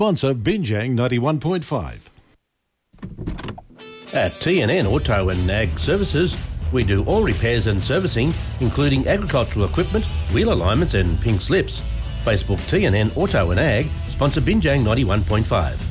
Sponsor Binjang 91.5. At TNN Auto and Ag Services, we do all repairs and servicing, including agricultural equipment, wheel alignments and pink slips. Facebook TNN Auto and Ag, sponsor Binjang 91.5.